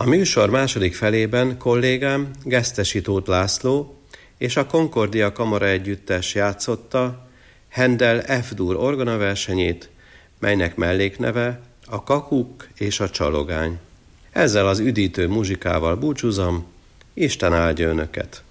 A műsor második felében kollégám Gesztesi Tóth László és a Concordia Kamara Együttes játszotta Handel F-dur orgonaversenyét, melynek mellékneve a Kakuk és a Csalogány. Ezzel az üdítő muzsikával búcsúzom, Isten áldja önöket!